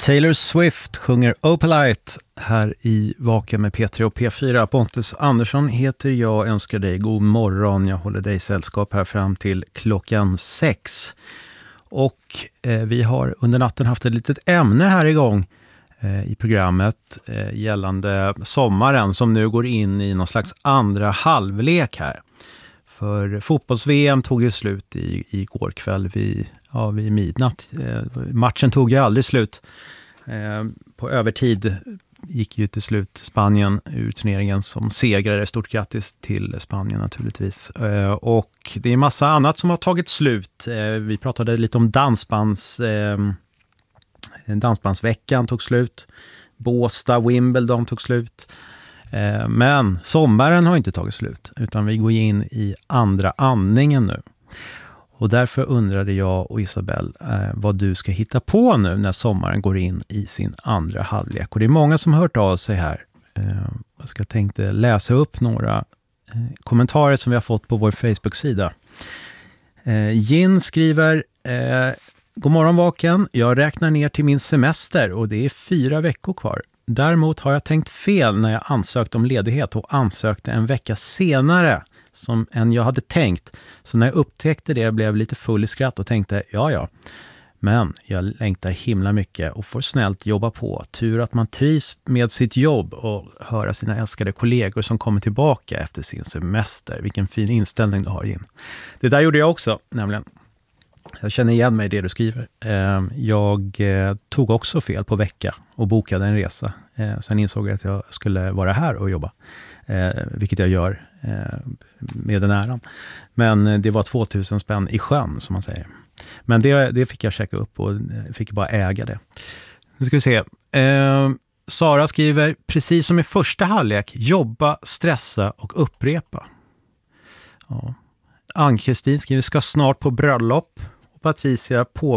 Taylor Swift sjunger Opalite här i Vaken med P3 och P4. Pontus Andersson heter jag, önskar dig god morgon. Jag håller dig sällskap här fram till klockan 6. Och vi har under natten haft ett litet ämne här igång i programmet gällande sommaren som nu går in i någon slags andra halvlek här. För fotbolls-VM tog ju slut igår kväll vid midnatt. Matchen tog ju aldrig slut. På övertid gick ju till slut Spanien ur turneringen som segrare. Stort grattis till Spanien naturligtvis. Och det är massa annat som har tagit slut. Vi pratade lite om dansbandsveckan tog slut. Båstad, Wimbledon tog slut. Men sommaren har inte tagit slut, utan vi går in i andra andningen nu. Och därför undrade jag och Isabel vad du ska hitta på nu när sommaren går in i sin andra halvlek. Och det är många som har hört av sig här. Jag tänkte läsa upp några kommentarer som vi har fått på vår Facebook-sida. Jin skriver: God morgon Vaken, jag räknar ner till min semester och det är 4 veckor kvar. Däremot har jag tänkt fel när jag ansökte om ledighet och ansökte en vecka senare än jag hade tänkt. Så när jag upptäckte det blev jag lite full i skratt och tänkte, ja. Men jag längtar himla mycket och får snällt jobba på. Tur att man trivs med sitt jobb och höra sina älskade kollegor som kommer tillbaka efter sin semester. Vilken fin inställning du har in. Det där gjorde jag också, nämligen. Jag känner igen mig i det du skriver. Jag tog också fel på vecka och bokade en resa. Sen insåg jag att jag skulle vara här och jobba. Vilket jag gör med den äran. Men det var 2000 spänn i sjön som man säger. Men det fick jag checka upp och fick bara äga det. Nu ska vi se. Sara skriver: precis som i första halvlek, jobba, stressa och upprepa. Ja. Ann-Kristin skriver: ska snart på bröllop. Och Patricia